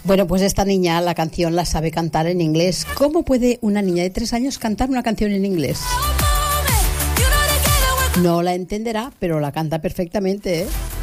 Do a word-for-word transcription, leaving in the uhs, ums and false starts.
Bueno, pues esta niña la canción la sabe cantar en inglés. ¿Cómo puede una niña de tres años cantar una canción en inglés? No la entenderá, pero la canta perfectamente, ¿eh?